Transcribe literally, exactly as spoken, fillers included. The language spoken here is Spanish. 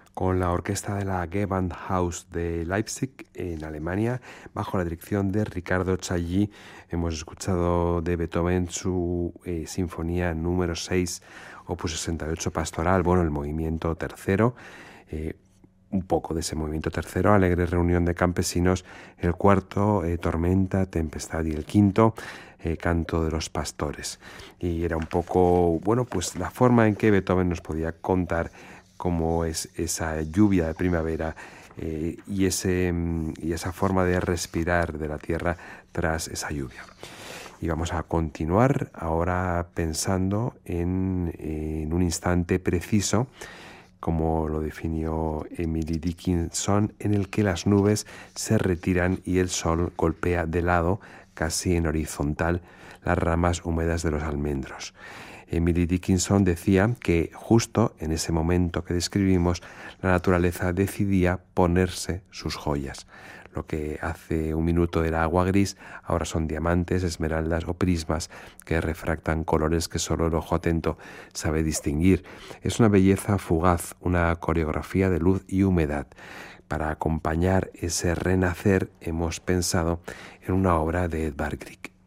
con la orquesta de la Gewandhaus de Leipzig, en Alemania, bajo la dirección de Ricardo Chailly. Hemos escuchado de Beethoven su eh, sinfonía número seis, opus sesenta y ocho Pastoral, bueno, el movimiento tercero, eh, un poco de ese movimiento tercero, Alegre reunión de campesinos, el cuarto, eh, Tormenta, Tempestad, y el quinto, eh, Canto de los pastores. Y era un poco, bueno, pues la forma en que Beethoven nos podía contar cómo es esa lluvia de primavera eh, y, ese, y esa forma de respirar de la tierra tras esa lluvia. Y vamos a continuar ahora pensando en, en un instante preciso, como lo definió Emily Dickinson, en el que las nubes se retiran y el sol golpea de lado, casi en horizontal, las ramas húmedas de los almendros. Emily Dickinson decía que justo en ese momento que describimos, la naturaleza decidía ponerse sus joyas. Lo que hace un minuto era agua gris, ahora son diamantes, esmeraldas o prismas que refractan colores que solo el ojo atento sabe distinguir. Es una belleza fugaz, una coreografía de luz y humedad. Para acompañar ese renacer hemos pensado en una obra de Edvard Grieg.